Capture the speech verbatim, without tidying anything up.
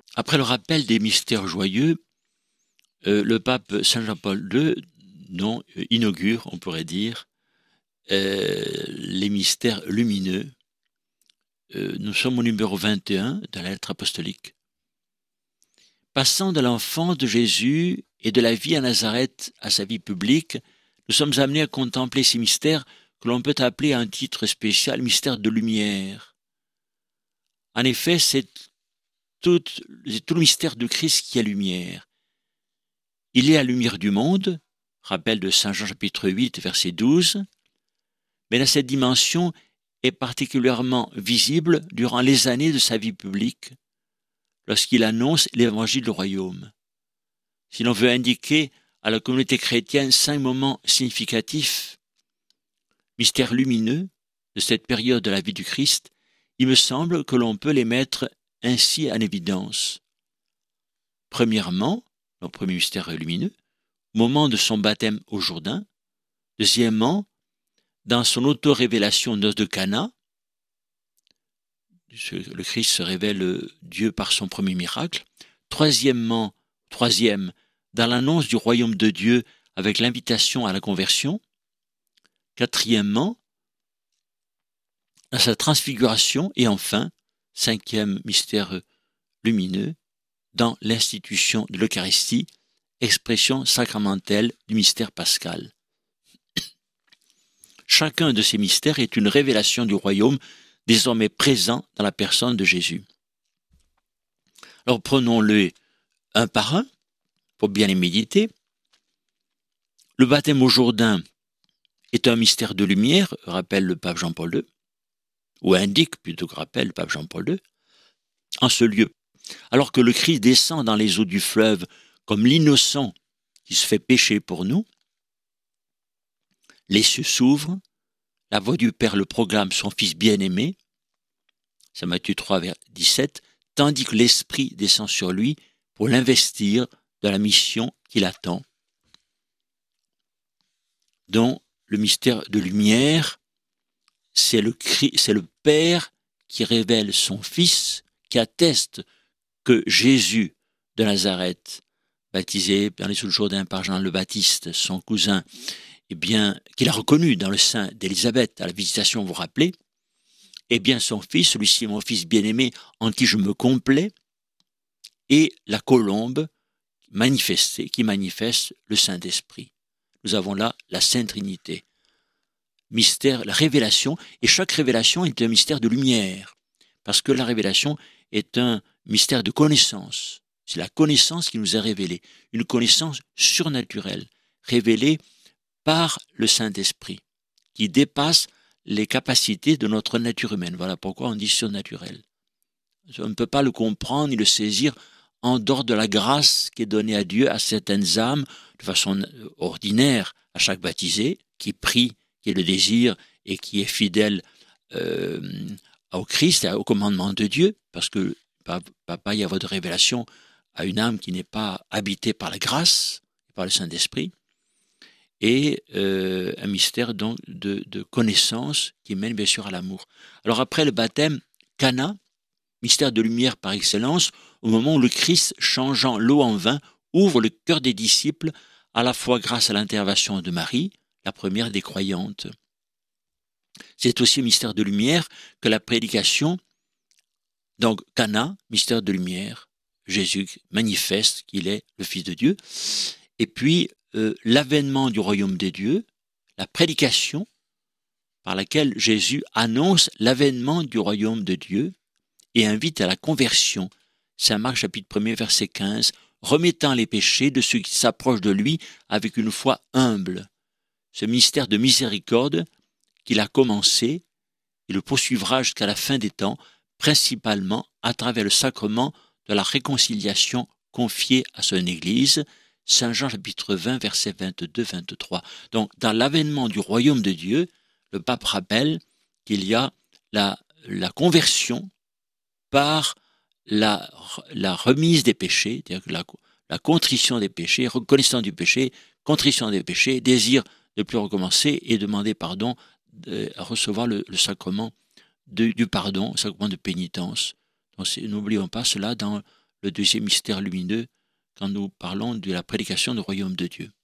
Après le rappel des mystères joyeux, euh, le pape Saint Jean-Paul deux non, euh, inaugure, on pourrait dire, euh, les mystères lumineux. Euh, nous sommes au numéro vingt et un de la lettre apostolique. Passant de l'enfance de Jésus et de la vie à Nazareth à sa vie publique, nous sommes amenés à contempler ces mystères que l'on peut appeler à un titre spécial mystère de lumière. En effet, c'est tout, c'est tout le mystère de Christ qui est lumière. Il est la lumière du monde, rappel de Saint Jean chapitre huit, verset douze, mais dans cette dimension est particulièrement visible durant les années de sa vie publique, lorsqu'il annonce l'évangile du royaume. Si l'on veut indiquer à la communauté chrétienne cinq moments significatifs, mystères lumineux de cette période de la vie du Christ, il me semble que l'on peut les mettre ainsi en évidence. Premièrement, le premier mystère lumineux, au moment de son baptême au Jourdain. Deuxièmement, dans son auto-révélation aux noces de Cana, le Christ se révèle Dieu par son premier miracle. Troisièmement, troisième, dans l'annonce du royaume de Dieu avec l'invitation à la conversion. Quatrièmement, dans sa transfiguration. Et enfin, cinquième mystère lumineux, dans l'institution de l'Eucharistie, expression sacramentelle du mystère pascal. Chacun de ces mystères est une révélation du royaume désormais présent dans la personne de Jésus. Alors prenons-le un par un pour bien les méditer. Le baptême au Jourdain est un mystère de lumière, rappelle le pape Jean-Paul deux, ou indique plutôt que rappelle le pape Jean-Paul deux. En ce lieu, alors que le Christ descend dans les eaux du fleuve comme l'innocent qui se fait pécher pour nous, les cieux s'ouvrent, la voix du Père le proclame son Fils bien-aimé, c'est Matthieu trois, dix-sept, tandis que l'Esprit descend sur lui pour l'investir de la mission qu'il attend. Donc, le mystère de lumière, c'est le, c'est le Père qui révèle son Fils, qui atteste que Jésus de Nazareth, baptisé dans les eaux du Jourdain par Jean le Baptiste, son cousin, eh bien, qu'il a reconnu dans le sein d'Élisabeth à la visitation, vous vous rappelez, eh bien, son fils, celui-ci est mon fils bien-aimé, en qui je me complais, et la colombe manifestée, qui manifeste le Saint-Esprit. Nous avons là la Sainte Trinité. Mystère, la révélation, et chaque révélation est un mystère de lumière, parce que la révélation est un mystère de connaissance. C'est la connaissance qui nous est révélée, une connaissance surnaturelle, révélée par le Saint-Esprit, qui dépasse les capacités de notre nature humaine. Voilà pourquoi on dit surnaturel. On ne peut pas le comprendre ni le saisir en dehors de la grâce qui est donnée à Dieu à certaines âmes de façon ordinaire à chaque baptisé, qui prie, qui est le désir et qui est fidèle euh, au Christ, au commandement de Dieu, parce que papa, il y a votre révélation à une âme qui n'est pas habitée par la grâce, par le Saint-Esprit, et euh, un mystère donc de, de connaissance qui mène bien sûr à l'amour. Alors après le baptême, Cana, mystère de lumière par excellence, au moment où le Christ, changeant l'eau en vin, ouvre le cœur des disciples, à la fois grâce à l'intervention de Marie, la première des croyantes. C'est aussi un mystère de lumière que la prédication, donc Cana, mystère de lumière, Jésus manifeste qu'il est le Fils de Dieu, et puis euh, l'avènement du royaume des dieux, la prédication par laquelle Jésus annonce l'avènement du royaume de Dieu et invite à la conversion. Saint Marc chapitre un verset quinze, remettant les péchés de ceux qui s'approchent de lui avec une foi humble. Ce mystère de miséricorde qu'il a commencé, il le poursuivra jusqu'à la fin des temps, principalement à travers le sacrement de la réconciliation confié à son Église, Saint Jean chapitre vingt, versets vingt-deux vingt-trois. Donc, dans l'avènement du royaume de Dieu, le pape rappelle qu'il y a la, la conversion par la, la remise des péchés, c'est-à-dire que la, la contrition des péchés, reconnaissance du péché, contrition des péchés, désir de ne plus recommencer et demander pardon, de, à recevoir le, le sacrement de, du pardon, le sacrement de pénitence. Donc, n'oublions pas cela dans le deuxième mystère lumineux quand nous parlons de la prédication du royaume de Dieu.